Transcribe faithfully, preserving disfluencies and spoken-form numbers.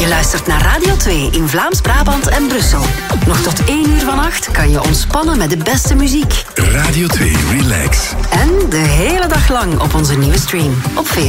Je luistert naar Radio twee in Vlaams-Brabant en Brussel. Nog tot één uur vannacht kan je ontspannen met de beste muziek. Radio twee Relax. En de hele dag lang op onze nieuwe stream op